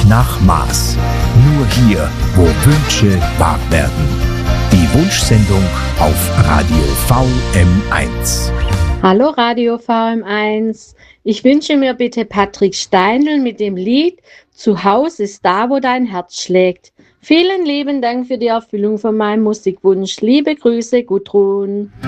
nach Maß. Nur hier, wo Wünsche wahr werden. Die Wunschsendung auf Radio VM1. Hallo Radio VM1. Ich wünsche mir bitte Patrick Steindl mit dem Lied Zu Haus ist da, wo dein Herz schlägt. Vielen lieben Dank für die Erfüllung von meinem Musikwunsch. Liebe Grüße, Gudrun.